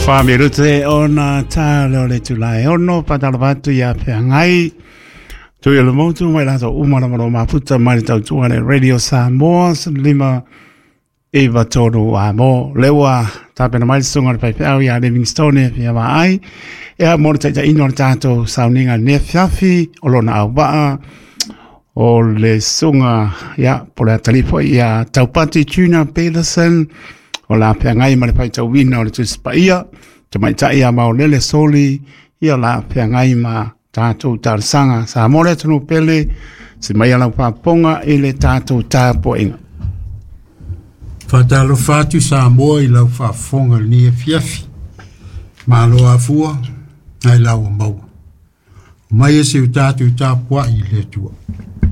Famiru te ona talo le tulai ono patala batu ya peangai tu le motu mai la umara maro maputa mai tau tuale Radio Samoa lima eva todo amo lewa tapena mai sunga pai pau ya Livingstone ya mai e mo te ino tato sauninga ne fiafi olona au o le sunga ya por la telefo ya taupati tuna Peterson o la peangai ma le pai tau wina o le tuspaia te mai tai a maolele soli ia la peangai ma tātou tarsanga sa more tunu pele se mai ala paponga e le tātou tāpo inga. Fatalo fatu sa mo i lau fafonga ni e fiafi ma lo afua ai lau mau mai e se tātou tāpoa i le tua